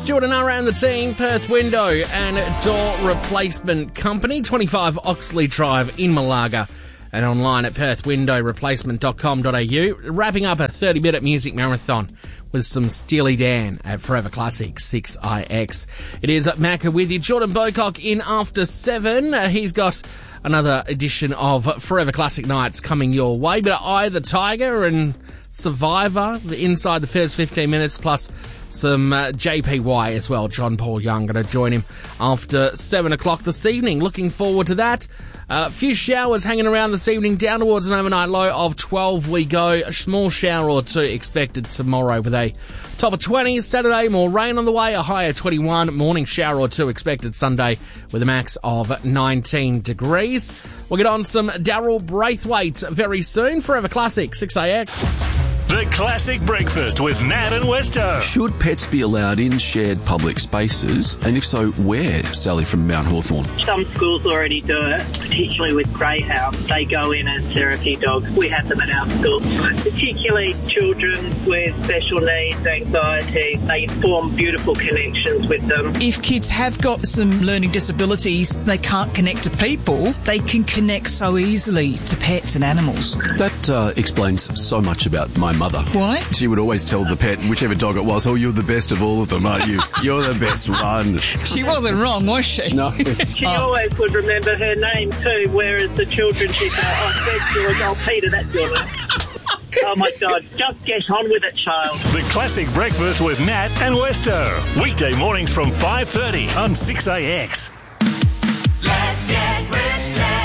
Stuart and Ara and the team, Perth Window and Door Replacement Company, 25 Oxley Drive in Malaga, and online at perthwindowreplacement.com.au. Wrapping up a 30-minute music marathon with some Steely Dan at Forever Classic 6IX. It is Macca with you. Jordan Bocock in after 7. He's got another edition of Forever Classic Nights coming your way. But Eye the Tiger and Survivor inside the first 15 minutes, plus some JPY as well. John Paul Young going to join him after 7 o'clock this evening. Looking forward to that. A few showers hanging around this evening, down towards an overnight low of 12 we go. A small shower or two expected tomorrow with a top of 20. Saturday, more rain on the way, a high of 21. Morning shower or two expected Sunday with a max of 19 degrees. We'll get on some Daryl Braithwaite very soon. Forever Classic 6AX. The Classic Breakfast with Nat and Westo. Should pets be allowed in shared public spaces? And if so, where? Sally from Mount Hawthorn. Some schools already do it, particularly with greyhounds. They go in as therapy dogs. We have them in our schools. Particularly children with special needs, anxiety. They form beautiful connections with them. If kids have got some learning disabilities, they can't connect to people, they can connect so easily to pets and animals. That explains so much about my mother. Why? She would always tell the pet, whichever dog it was, "Oh, you're the best of all of them, aren't you? You're the best one." She wasn't wrong, was she? No. She always would remember her name too, whereas the children, she'd go, "Oh, Peter, that's your name." Oh my God, just get on with it, child. The Classic Breakfast with Nat and Westo. Weekday mornings from 5:30 on 6AX. Let's get rich tech.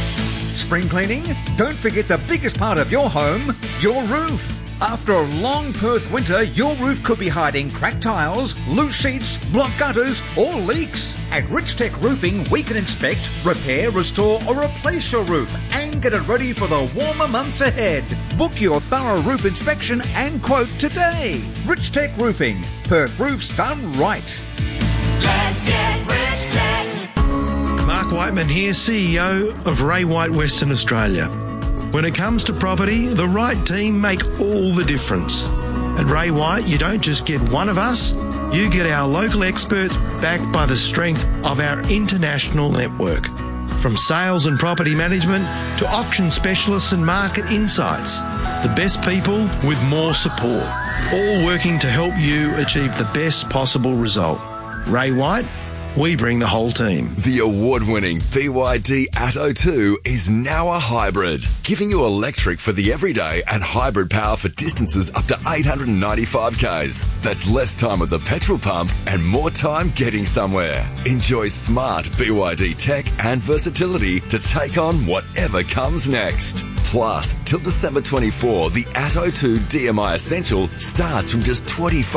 Spring cleaning? Don't forget the biggest part of your home, your roof. After a long Perth winter, your roof could be hiding cracked tiles, loose sheets, blocked gutters, or leaks. At Rich Tech Roofing, we can inspect, repair, restore, or replace your roof and get it ready for the warmer months ahead. Book your thorough roof inspection and quote today. Rich Tech Roofing, Perth roofs done right. Let's get rich tech. Mark Whiteman here, CEO of Ray White Western Australia. When it comes to property, the right team make all the difference. At Ray White, you don't just get one of us, you get our local experts backed by the strength of our international network. From sales and property management to auction specialists and market insights, the best people with more support, all working to help you achieve the best possible result. Ray White, we bring the whole team. The award-winning BYD Atto 2 is now a hybrid, giving you electric for the everyday and hybrid power for distances up to 895 k's. That's less time at the petrol pump and more time getting somewhere. Enjoy smart BYD tech and versatility to take on whatever comes next. Plus, till December 24, the Atto 2 DMI Essential starts from just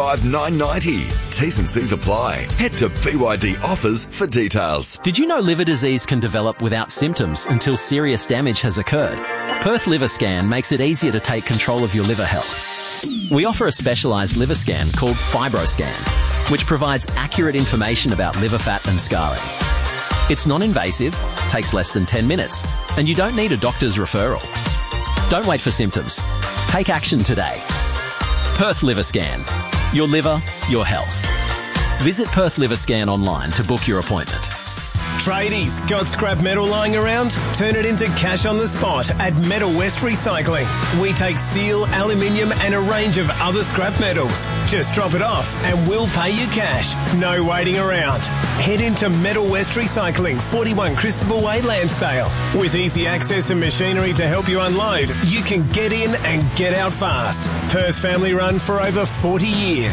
$25,990. T's and C's apply. Head to BYD Offers for details. Did you know liver disease can develop without symptoms until serious damage has occurred? Perth Liver Scan makes it easier to take control of your liver health. We offer a specialised liver scan called FibroScan, which provides accurate information about liver fat and scarring. It's non-invasive, takes less than 10 minutes, and you don't need a doctor's referral. Don't wait for symptoms. Take action today. Perth Liver Scan. Your liver, your health. Visit Perth Liver Scan online to book your appointment. Tradies, got scrap metal lying around? Turn it into cash on the spot at Metal West Recycling. We take steel, aluminium and a range of other scrap metals. Just drop it off and we'll pay you cash. No waiting around. Head into Metal West Recycling, 41 Christabel Way, Lansdale. With easy access and machinery to help you unload, you can get in and get out fast. Perth family run for over 40 years.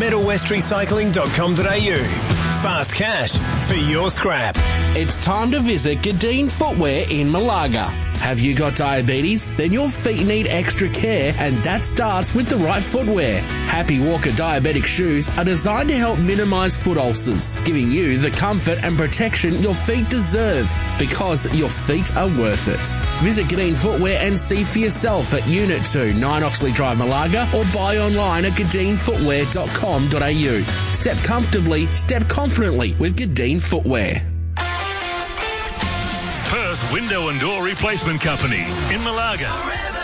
MetalWestRecycling.com.au. Fast cash for your scrap. It's time to visit Gadeen Footwear in Malaga. Have you got diabetes? Then your feet need extra care, and that starts with the right footwear. Happy Walker diabetic shoes are designed to help minimise foot ulcers, giving you the comfort and protection your feet deserve, because your feet are worth it. Visit Gadeen Footwear and see for yourself at Unit 2, 9 Oxley Drive, Malaga, or buy online at gadeenfootwear.com.au. Step comfortably, step confidently with Gadeen Footwear. Perth Window and Door Replacement Company in Malaga.